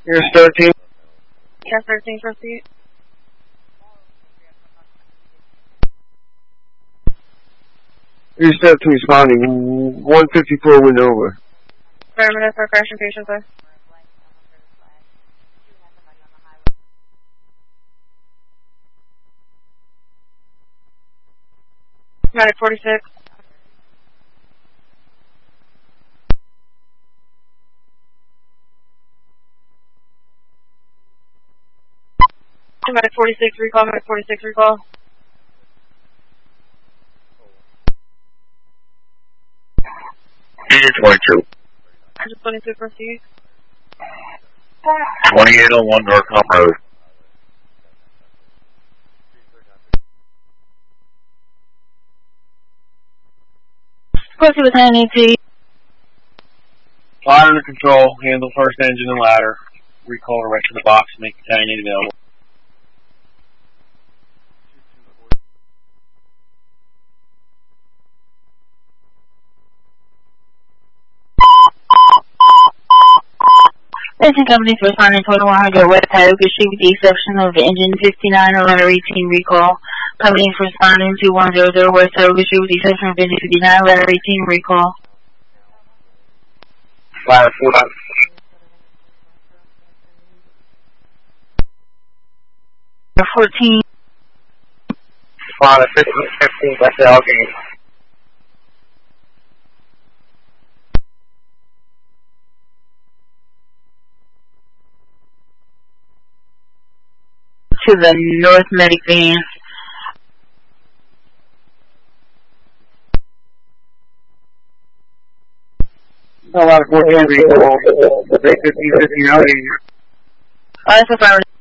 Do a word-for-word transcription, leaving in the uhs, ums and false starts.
Here's thirteen. Yes, thirteen, proceed. Here's thirteen responding. one fifty-four went over. Affirmative for correction patient, sir. Medic forty-six. Medic forty-six, recall, medic forty-six, recall. Unit twenty-two. Just twenty-two, proceed. twenty-eight oh one Northcom Road. Proceed with ten E T. Fire under control. Handle first engine and ladder. Recall the rest of the box and make the Italian available. Racing Company for responding total one hundred West Tioga Street with the exception of engine fifty-nine or letter eighteen recall. Company for responding to one hundred West Tioga Street with the exception of engine fifty-nine, letter eighteen recall. Fire four. fourteen. Fire fifteen, fifteen, that's the Allegheny. To the North Medic van. A lot of fourteen recall. The fifteen, fifteen Allegheny. Oh, that's a fire.